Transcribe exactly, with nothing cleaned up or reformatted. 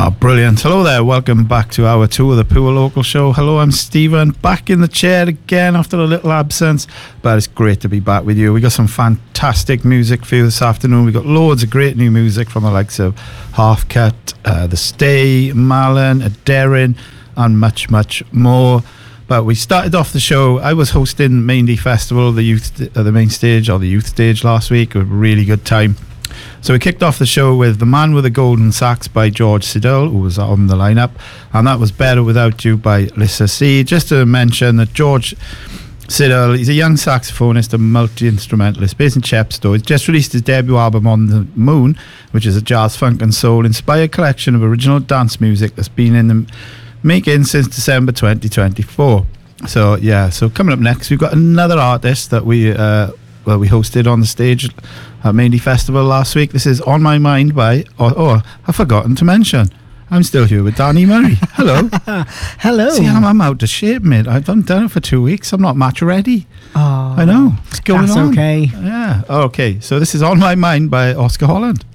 Oh, brilliant. Hello there. Welcome back to our Tour the Poor Local Show. Hello, I'm Stephen. Back in the chair again after a little absence. But it's great to be back with you. We got some fantastic music for you this afternoon. We got loads of great new music from the likes of Half Cut, uh, The Stay, Malin, Darren, and much, much more. But we started off the show. I was hosting Maindy Festival, the youth, uh, the main stage, or the youth stage last week. A really good time. So we kicked off the show with The Man with the Golden Sax by George Siddall, who was on the lineup, and that was Better Without You by Lissa C. Just to mention that George Siddall, he's a young saxophonist and multi-instrumentalist based in Chepstow. He's just released his debut album On the Moon, which is a jazz, funk and soul inspired collection of original dance music that's been in the making since December twenty twenty-four. So yeah, so coming up next, we've got another artist that we uh, well we hosted on the stage at Maindy Festival last week. This is On My Mind by, oh, oh I've forgotten to mention, I'm still here with Danny Murray. Hello. Hello. See, I'm, I'm out of shape, mate. I've done, done it for two weeks. I'm not match ready. Oh, I know. What's going that's on? okay. Yeah. Okay. So this is On My Mind by Oscar Holland.